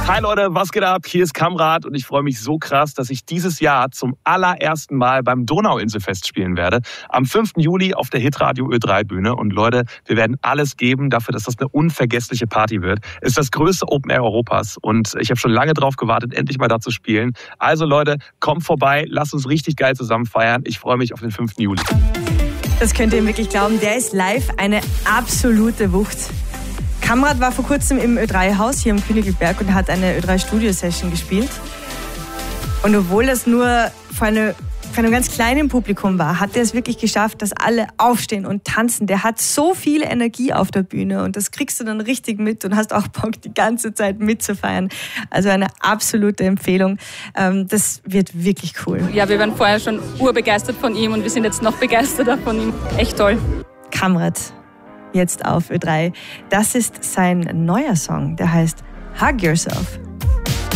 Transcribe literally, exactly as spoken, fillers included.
Hi Leute, was geht ab? Hier ist Kamrat und ich freue mich so krass, dass ich dieses Jahr zum allerersten Mal beim Donauinselfest spielen werde. Am fünften Juli auf der Hitradio Ö drei Bühne. Und Leute, wir werden alles geben dafür, dass das eine unvergessliche Party wird. Es ist das größte Open Air Europas und ich habe schon lange drauf gewartet, endlich mal da zu spielen. Also Leute, kommt vorbei, lasst uns richtig geil zusammen feiern. Ich freue mich auf den fünften Juli. Das könnt ihr ihm wirklich glauben, der ist live eine absolute Wucht. Kamrat war vor kurzem im Ö drei Haus hier im Königelberg und hat eine Ö drei Studio Session gespielt. Und obwohl das nur vor, eine, vor einem ganz kleinen Publikum war, hat er es wirklich geschafft, dass alle aufstehen und tanzen. Der hat so viel Energie auf der Bühne und das kriegst du dann richtig mit und hast auch Bock, die ganze Zeit mitzufeiern. Also eine absolute Empfehlung. Das wird wirklich cool. Ja, wir waren vorher schon urbegeistert von ihm und wir sind jetzt noch begeisterter von ihm. Echt toll. Kamrat. Jetzt auf Ö drei. Das ist sein neuer Song, der heißt Hug Yourself.